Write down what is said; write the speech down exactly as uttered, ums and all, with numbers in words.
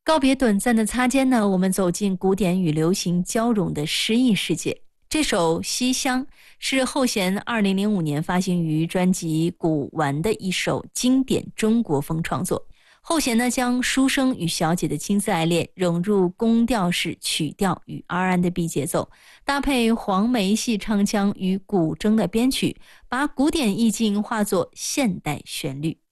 告别短暂的擦肩呢，我们走进古典与流行交融的诗意世界。这首《西厢》是后弦二零零五年发行于专辑《古玩》的一首经典中国风创作。后弦呢，将书生与小姐的青丝爱恋融入宫调式曲调与 R and B 节奏，搭配黄梅戏唱腔与古筝的编曲，把古典意境化作现代旋律。